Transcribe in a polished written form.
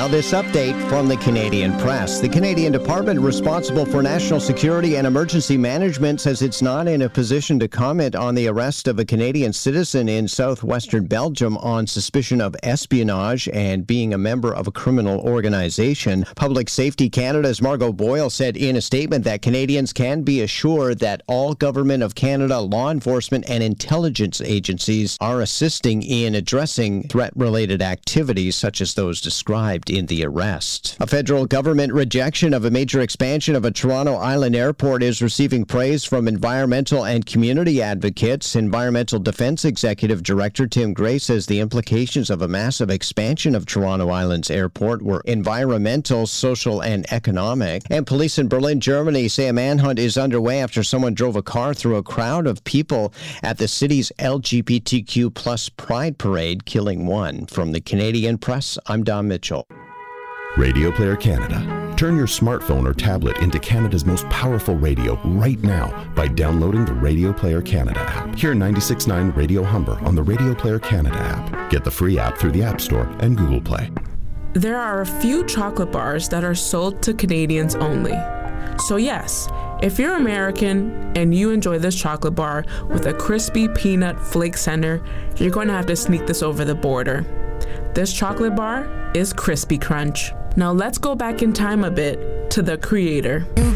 Now this update from the Canadian Press. The Canadian Department responsible for national security and emergency management says it's not in a position to comment on the arrest of a Canadian citizen in southwestern Belgium on suspicion of espionage and being a member of a criminal organization. Public Safety Canada's Margot Boyle said in a statement that Canadians can be assured that all Government of Canada law enforcement and intelligence agencies are assisting in addressing threat-related activities such as those described in the arrest. A federal government rejection of a major expansion of a Toronto Island airport is receiving praise from environmental and community advocates. Environmental Defense Executive Director Tim Gray says the implications of a massive expansion of Toronto Island's airport were environmental, social, and economic. And police in Berlin, Germany say a manhunt is underway after someone drove a car through a crowd of people at the city's LGBTQ plus Pride Parade, killing one. From the Canadian Press, I'm Don Mitchell. Radio Player Canada. Turn your smartphone or tablet into Canada's most powerful radio right now by downloading the Radio Player Canada app. Hear 96.9 Radio Humber on the Radio Player Canada app. Get the free app through the App Store and Google Play. There are a few chocolate bars that are sold to Canadians only. So yes, if you're American and you enjoy this chocolate bar with a crispy peanut flake center, you're going to have to sneak this over the border. This chocolate bar is Crispy Crunch. Now let's go back in time a bit to the creator. You